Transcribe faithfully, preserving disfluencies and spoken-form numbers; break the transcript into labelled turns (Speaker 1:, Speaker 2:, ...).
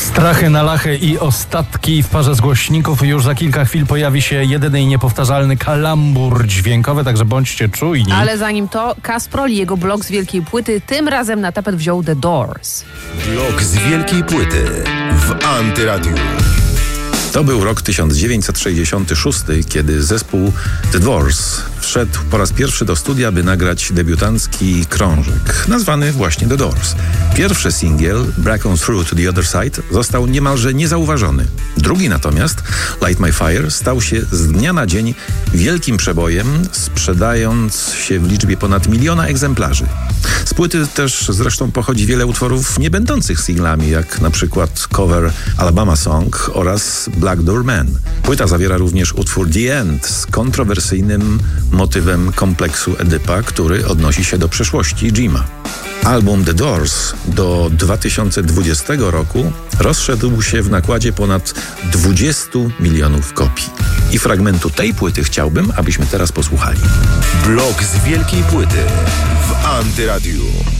Speaker 1: Strachy na lachę i ostatki w parze z głośników. Już za kilka chwil pojawi się jedyny i niepowtarzalny kalambur dźwiękowy, także bądźcie czujni.
Speaker 2: Ale zanim to, Kasprol i jego blok z wielkiej płyty tym razem na tapet wziął The Doors.
Speaker 3: Blok z wielkiej płyty w Antyradiu.
Speaker 4: To był rok tysiąc dziewięćset sześćdziesiąty szósty, kiedy zespół The Doors wszedł po raz pierwszy do studia, by nagrać debiutancki krążek, nazwany właśnie The Doors. Pierwszy singiel, Break On Through to the Other Side, został niemalże niezauważony. Drugi natomiast, Light My Fire, stał się z dnia na dzień wielkim przebojem, sprzedając się w liczbie ponad miliona egzemplarzy. Z płyty też zresztą pochodzi wiele utworów nie będących singlami, jak na przykład cover Alabama Song oraz Black Door Man. Płyta zawiera również utwór The End z kontrowersyjnym motywem kompleksu Edypa, który odnosi się do przeszłości Jima. Album The Doors do dwa tysiące dwudziestego roku rozszedł się w nakładzie ponad dwudziestu milionów kopii. I fragmentu tej płyty chciałbym, abyśmy teraz posłuchali.
Speaker 3: Blok z wielkiej płyty w Antyradiu.